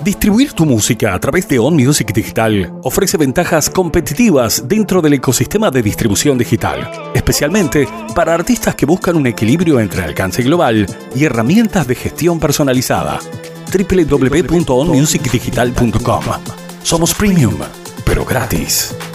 Distribuir tu música a través de On Music Digital ofrece ventajas competitivas dentro del ecosistema de distribución digital, especialmente para artistas que buscan un equilibrio entre alcance global y herramientas de gestión personalizada. www.onmusicdigital.com. Somos premium, pero gratis.